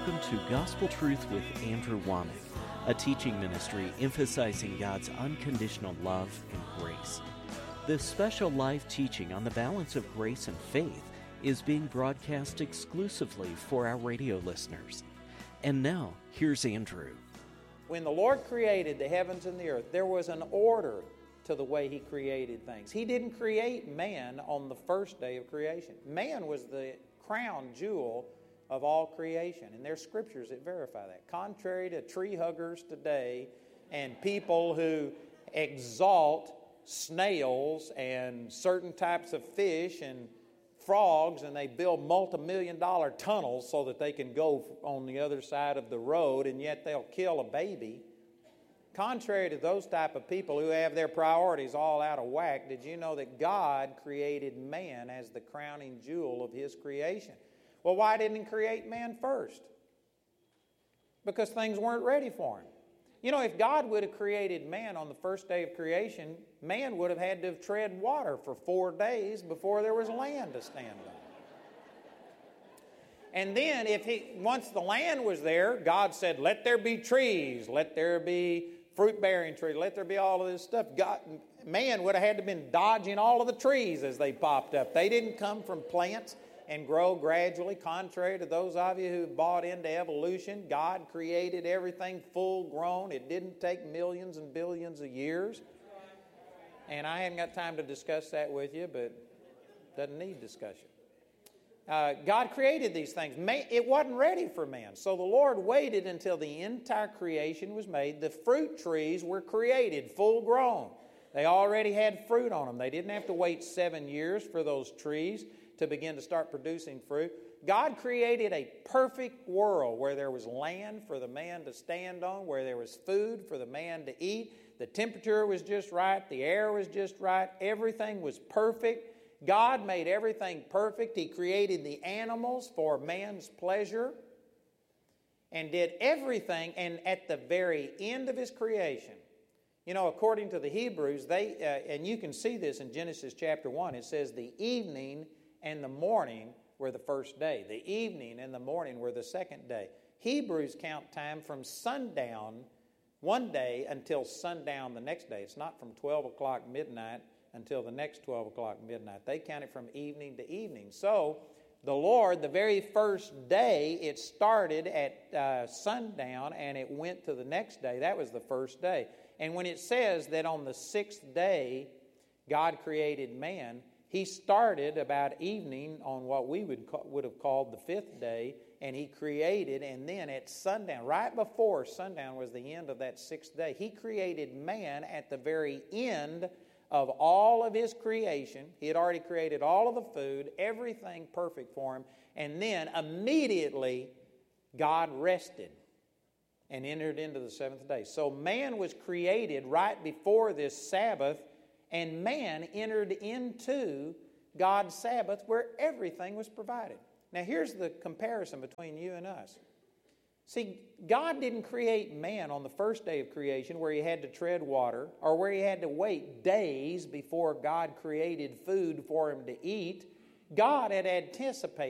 Welcome to Gospel Truth with Andrew Womack, a teaching ministry emphasizing God's unconditional love and grace. This special live teaching on the balance of grace and faith is being broadcast exclusively for our radio listeners. And now, here's Andrew. When the Lord created the heavens and the earth, there was an order to the way He created things. He didn't create man on the first day of creation. Man was the crown jewel of all creation, and there's scriptures that verify that. Contrary to tree huggers today and people who exalt snails and certain types of fish and frogs, and they build multi-million-dollar tunnels so that they can go on the other side of the road, and yet they'll kill a baby. Contrary to those type of people who have their priorities all out of whack, did you know that God created man as the crowning jewel of His creation? Well, why didn't He create man first? Because things weren't ready for him. You know, if God would have created man on the first day of creation, man would have had to have tread water for 4 days before there was land to stand on. And then once the land was there, God said, let there be trees, let there be fruit-bearing trees, let there be all of this stuff. Man would have had to have been dodging all of the trees as they popped up. They didn't come from plants and grow gradually. Contrary to those of you who bought into evolution, God created everything full grown. It didn't take millions and billions of years. And I haven't got time to discuss that with you, but it doesn't need discussion. God created these things. It wasn't ready for man. So the Lord waited until the entire creation was made. The fruit trees were created, full grown. They already had fruit on them. They didn't have to wait 7 years for those trees to begin to start producing fruit. God created a perfect world where there was land for the man to stand on, where there was food for the man to eat. The temperature was just right. The air was just right. Everything was perfect. God made everything perfect. He created the animals for man's pleasure and did everything. And at the very end of His creation, you know, according to the Hebrews, and you can see this in Genesis chapter 1, it says the evening and the morning were the first day. The evening and the morning were the second day. Hebrews count time from sundown one day until sundown the next day. It's not from 12 o'clock midnight until the next 12 o'clock midnight. They count it from evening to evening. So the Lord, the very first day, it started at sundown and it went to the next day. That was the first day. And when it says that on the sixth day God created man, He started about evening on what we would have called the fifth day, and He created, and then at sundown, right before sundown was the end of that sixth day, He created man at the very end of all of His creation. He had already created all of the food, everything perfect for him, and then immediately God rested and entered into the seventh day. So man was created right before this Sabbath, and man entered into God's Sabbath where everything was provided. Now here's the comparison between you and us. See, God didn't create man on the first day of creation where He had to tread water or where He had to wait days before God created food for him to eat. God had anticipated